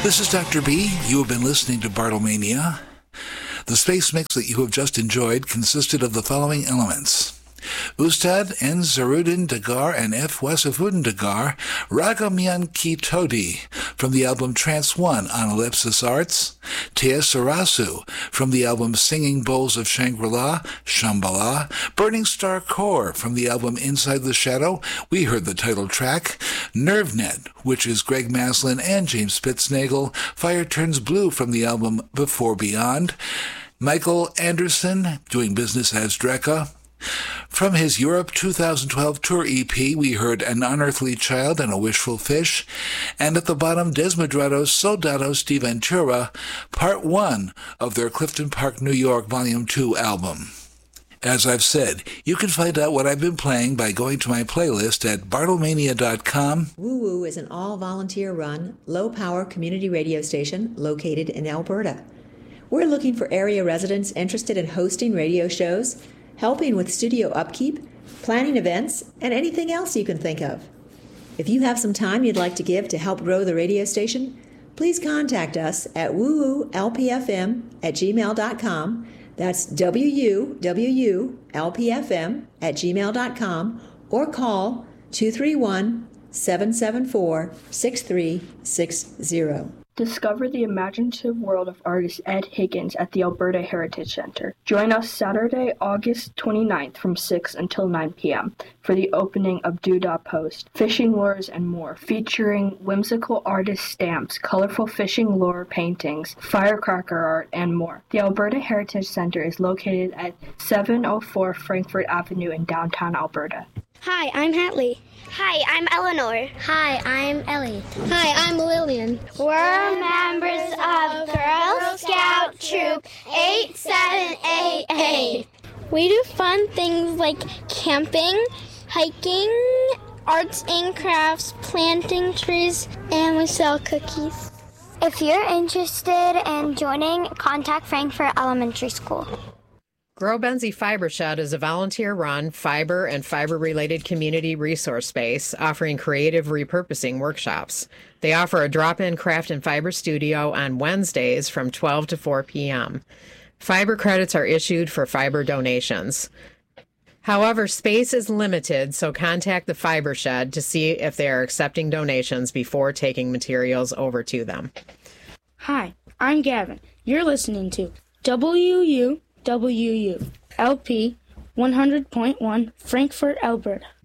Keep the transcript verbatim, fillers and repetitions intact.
This is Doctor B. You have been listening to Bartlemania. The space mix that you have just enjoyed consisted of the following elements: Ustad N. Zarudin Dagar and F. Wasifudin Dagar, Ragamian Ki Todi, from the album Trance one on Ellipsis Arts, Tea Sarasu, from the album Singing Bowls of Shangri-La, Shambhala, Burning Star Core, from the album Inside the Shadow, we heard the title track, NerveNet, which is Greg Maslin and James Spitznagel, Fire Turns Blue, from the album Before Beyond, Michael Anderson, doing business as Drekka. From his Europe two thousand twelve tour E P, we heard An Unearthly Child and A Wishful Fish, and at the bottom, Desmodrados Soldados de Ventura, part one of their Clifton Park, New York, volume two album. As I've said, you can find out what I've been playing by going to my playlist at bartlemania dot com. Woo Woo is an all-volunteer-run, low-power community radio station located in Alberta. We're looking for area residents interested in hosting radio shows, helping with studio upkeep, planning events, and anything else you can think of. If you have some time you'd like to give to help grow the radio station, please contact us at woo woo l p f m at gmail dot com. That's W U W U L P F M at gmail dot com, or call two three one, seven seven four, six three six zero. Discover the imaginative world of artist Ed Higgins at the Alberta Heritage Centre. Join us Saturday, August twenty-ninth from six until nine p.m. for the opening of Doodah Post, fishing lures and more, featuring whimsical artist stamps, colorful fishing lure paintings, firecracker art, and more. The Alberta Heritage Centre is located at seven oh four Frankfurt Avenue in downtown Alberta. Hi, I'm Hatley. Hi, I'm Eleanor. Hi, I'm Ellie. Hi, I'm Lillian. We're members of Girl Scout Troop eight seven eight eight. We do fun things like camping, hiking, arts and crafts, planting trees, and we sell cookies. If you're interested in joining, contact Frankfurt Elementary School. Grow Benzie Fiber Shed is a volunteer-run fiber and fiber-related community resource space offering creative repurposing workshops. They offer a drop-in craft and fiber studio on Wednesdays from twelve to four p.m. Fiber credits are issued for fiber donations. However, space is limited, so contact the Fiber Shed to see if they are accepting donations before taking materials over to them. Hi, I'm Gavin. You're listening to W U W U L P one hundred point one Frankfurt, Alberta.